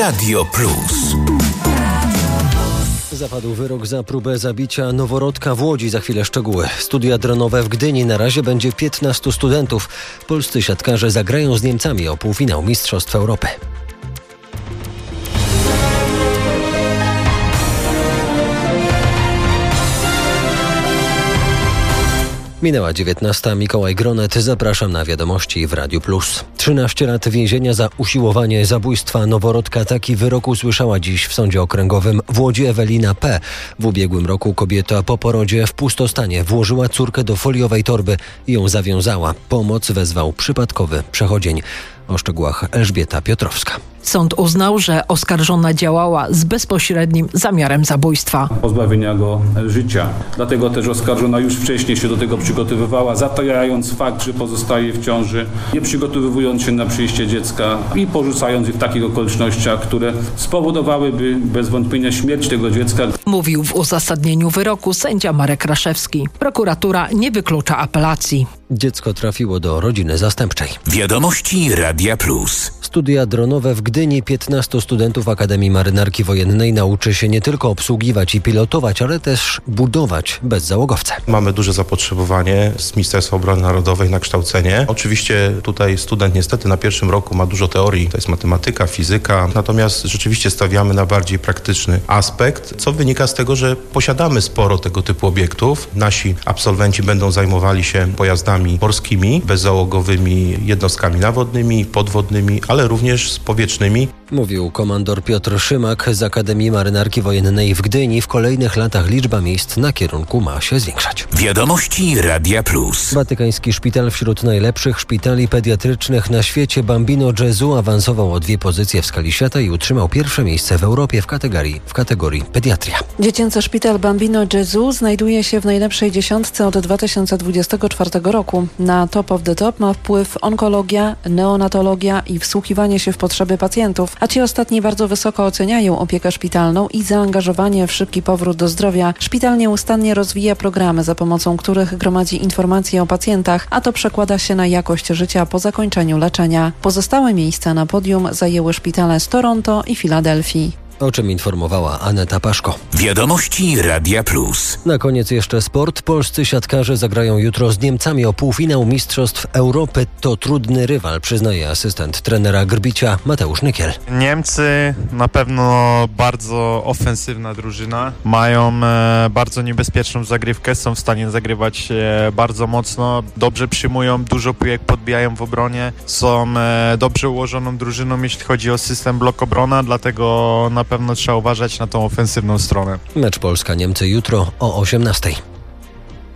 Radio Plus. Zapadł wyrok za próbę zabicia noworodka w Łodzi. Za chwilę szczegóły. Studia dronowe w Gdyni. Na razie będzie 15 studentów. Polscy siatkarze zagrają z Niemcami o półfinał Mistrzostw Europy. Minęła 19. Mikołaj Gronet. Zapraszam na wiadomości w Radiu Plus. 13 lat więzienia za usiłowanie zabójstwa noworodka. Taki wyrok usłyszała dziś w Sądzie Okręgowym w Łodzi Ewelina P. W ubiegłym roku kobieta po porodzie w pustostanie włożyła córkę do foliowej torby i ją zawiązała. Pomoc wezwał przypadkowy przechodzień. O szczegółach Elżbieta Piotrowska. Sąd uznał, że oskarżona działała z bezpośrednim zamiarem zabójstwa. Pozbawienia go życia. Dlatego też oskarżona już wcześniej się do tego przygotowywała, zatajając fakt, że pozostaje w ciąży, nie przygotowując się na przyjście dziecka i porzucając je w takich okolicznościach, które spowodowałyby bez wątpienia śmierć tego dziecka. Mówił w uzasadnieniu wyroku sędzia Marek Raszewski. Prokuratura nie wyklucza apelacji. Dziecko trafiło do rodziny zastępczej. Wiadomości Radia Plus. Studia dronowe w Gdyni. 15 studentów Akademii Marynarki Wojennej nauczy się nie tylko obsługiwać i pilotować, ale też budować bezzałogowce. Mamy duże zapotrzebowanie z Ministerstwa Obrony Narodowej na kształcenie. Oczywiście tutaj student niestety na pierwszym roku ma dużo teorii, to jest matematyka, fizyka, natomiast rzeczywiście stawiamy na bardziej praktyczny aspekt, co wynika z tego, że posiadamy sporo tego typu obiektów. Nasi absolwenci będą zajmowali się pojazdami morskimi, bezzałogowymi jednostkami nawodnymi, podwodnymi, ale również powietrznymi. Mówił komandor Piotr Szymak z Akademii Marynarki Wojennej w Gdyni. W kolejnych latach liczba miejsc na kierunku ma się zwiększać. Wiadomości Radia Plus. Watykański szpital wśród najlepszych szpitali pediatrycznych na świecie. Bambino Gesù awansował o 2 pozycje w skali świata i utrzymał pierwsze miejsce w Europie w kategorii pediatria. Dziecięcy szpital Bambino Gesù znajduje się w najlepszej dziesiątce od 2024 roku. Na top of the top ma wpływ onkologia, neonatologia i wsłuchiwanie się w potrzeby pacjentów, a ci ostatni bardzo wysoko oceniają opiekę szpitalną i zaangażowanie w szybki powrót do zdrowia. Szpital nieustannie rozwija programy, za pomocą których gromadzi informacje o pacjentach, a to przekłada się na jakość życia po zakończeniu leczenia. Pozostałe miejsca na podium zajęły szpitale z Toronto i Filadelfii. O czym informowała Aneta Paszko. Wiadomości Radia Plus. Na koniec jeszcze sport. Polscy siatkarze zagrają jutro z Niemcami o półfinał Mistrzostw Europy. To trudny rywal, przyznaje asystent trenera Grbicia Mateusz Nykiel. Niemcy na pewno bardzo ofensywna drużyna. Mają bardzo niebezpieczną zagrywkę, są w stanie zagrywać bardzo mocno. Dobrze przyjmują, dużo piłek podbijają w obronie. Są dobrze ułożoną drużyną, jeśli chodzi o system blok-obrona, dlatego na pewno trzeba uważać na tą ofensywną stronę. Mecz Polska-Niemcy jutro o 18:00.